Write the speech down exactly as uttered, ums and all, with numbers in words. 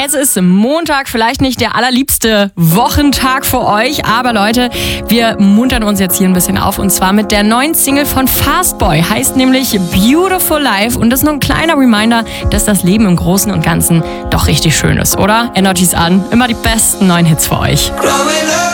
Es ist Montag, vielleicht nicht der allerliebste Wochentag für euch, aber Leute, wir muntern uns jetzt hier ein bisschen auf und zwar mit der neuen Single von Fastboy, heißt nämlich Beautiful Life und das ist nur ein kleiner Reminder, dass das Leben im Großen und Ganzen doch richtig schön ist, oder? Energies an, immer die besten neuen Hits für euch.